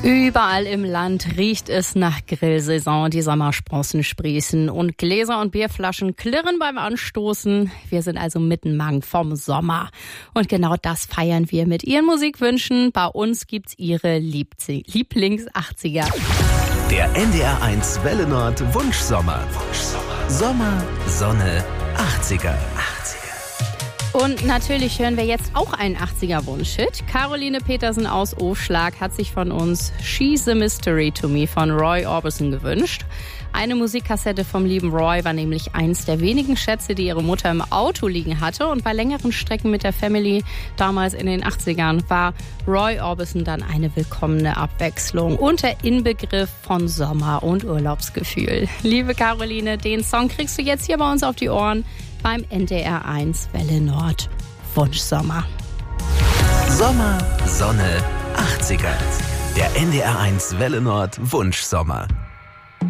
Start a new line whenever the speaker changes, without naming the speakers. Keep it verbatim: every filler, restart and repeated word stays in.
Überall im Land riecht es nach Grillsaison. Die Sommersprossen sprießen und Gläser und Bierflaschen klirren beim Anstoßen. Wir sind also mittenmang vom Sommer. Und genau das feiern wir mit Ihren Musikwünschen. Bei uns gibt's Ihre Lieblings-achtziger.
Der N D R eins Welle Nord Wunschsommer. Wunschsommer. Sommer, Sonne, achtziger.
Und natürlich hören wir jetzt auch einen achtziger-Wunsch-Hit. Caroline Petersen aus Aufschlag hat sich von uns She's a Mystery to Me von Roy Orbison gewünscht. Eine Musikkassette vom lieben Roy war nämlich eins der wenigen Schätze, die ihre Mutter im Auto liegen hatte. Und bei längeren Strecken mit der Family, damals in den achtzigern, war Roy Orbison dann eine willkommene Abwechslung und der Inbegriff von Sommer- und Urlaubsgefühl. Liebe Caroline, den Song kriegst du jetzt hier bei uns auf die Ohren beim N D R eins Welle Nord Wunschsommer.
Sommer, Sonne, achtziger. Der N D R eins Welle Nord Wunschsommer.